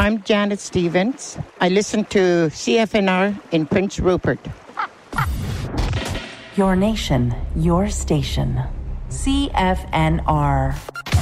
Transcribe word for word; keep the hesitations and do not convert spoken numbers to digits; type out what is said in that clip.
I'm Janet Stevens. I listen to C F N R in Prince Rupert. Your nation, your station. C F N R.